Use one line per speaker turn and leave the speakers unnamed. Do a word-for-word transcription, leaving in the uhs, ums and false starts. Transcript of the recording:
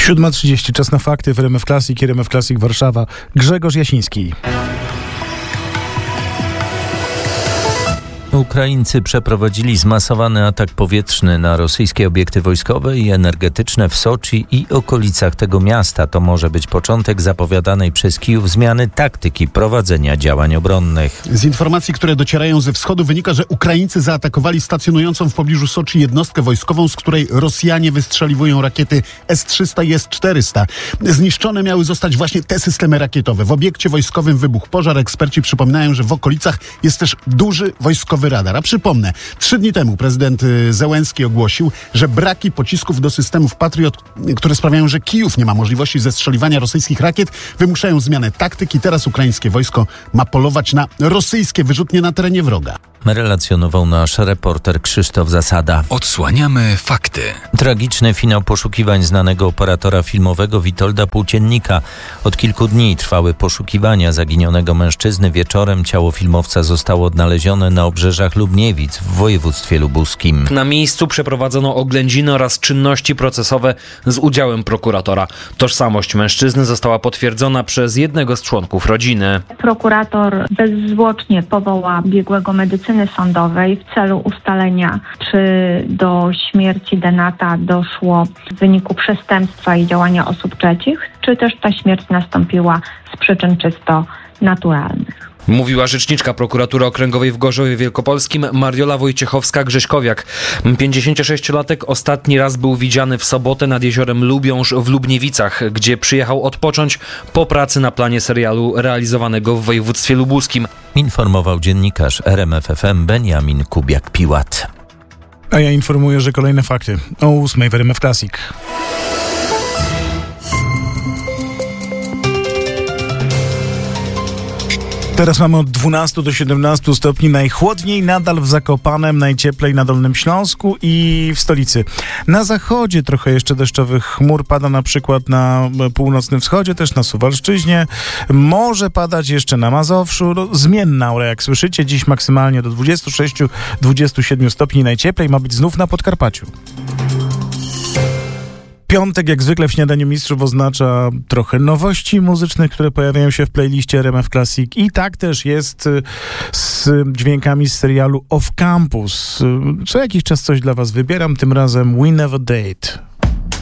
siódma trzydzieści, czas na fakty w R M F Classic, R M F Classic Warszawa. Grzegorz Jasiński.
Ukraińcy przeprowadzili zmasowany atak powietrzny na rosyjskie obiekty wojskowe i energetyczne w Soczi i okolicach tego miasta. To może być początek zapowiadanej przez Kijów zmiany taktyki prowadzenia działań obronnych.
Z informacji, które docierają ze wschodu, wynika, że Ukraińcy zaatakowali stacjonującą w pobliżu Soczi jednostkę wojskową, z której Rosjanie wystrzeliwują rakiety S trzysta i S czterysta. Zniszczone miały zostać właśnie te systemy rakietowe. W obiekcie wojskowym wybuchł pożar. Eksperci przypominają, że w okolicach jest też duży wojskowy radar. A przypomnę, trzy dni temu prezydent Zełenski ogłosił, że braki pocisków do systemów Patriot, które sprawiają, że Kijów nie ma możliwości zestrzeliwania rosyjskich rakiet, wymuszają zmianę taktyki. Teraz ukraińskie wojsko ma polować na rosyjskie wyrzutnie na terenie wroga.
Relacjonował nasz reporter Krzysztof Zasada.
Odsłaniamy fakty.
Tragiczny finał poszukiwań znanego operatora filmowego Witolda Płóciennika. Od kilku dni trwały poszukiwania zaginionego mężczyzny. Wieczorem ciało filmowca zostało odnalezione na obrzeżach Lubniewic w województwie lubuskim.
Na miejscu przeprowadzono oględziny oraz czynności procesowe z udziałem prokuratora. Tożsamość mężczyzny została potwierdzona przez jednego z członków rodziny.
Prokurator bezzwłocznie powoła biegłego medycyny sądowej w celu ustalenia, czy do śmierci Denata doszło w wyniku przestępstwa i działania osób trzecich, czy też ta śmierć nastąpiła z przyczyn czysto naturalnych.
Mówiła rzeczniczka prokuratury okręgowej w Gorzowie Wielkopolskim Mariola Wojciechowska-Grześkowiak. pięćdziesięciosześciolatek ostatni raz był widziany w sobotę nad jeziorem Lubiąż w Lubniewicach, gdzie przyjechał odpocząć po pracy na planie serialu realizowanego w województwie lubuskim.
Informował dziennikarz R M F F M Beniamin Kubiak-Piłat.
A ja informuję, że kolejne fakty o ósmej w R M F Classic. Teraz mamy od dwunastu do siedemnastu stopni, najchłodniej nadal w Zakopanem, najcieplej na Dolnym Śląsku i w stolicy. Na zachodzie trochę jeszcze deszczowych chmur pada, na przykład na północnym wschodzie, też na Suwalszczyźnie. Może padać jeszcze na Mazowszu. No, zmienna aura, jak słyszycie, dziś maksymalnie do dwudziestu sześciu do dwudziestu siedmiu stopni, najcieplej ma być znów na Podkarpaciu. Piątek, jak zwykle w Śniadaniu Mistrzów, oznacza trochę nowości muzycznych, które pojawiają się w playliście R M F Classic. I tak też jest z dźwiękami z serialu Off Campus. Co jakiś czas coś dla was wybieram, tym razem We Never Date.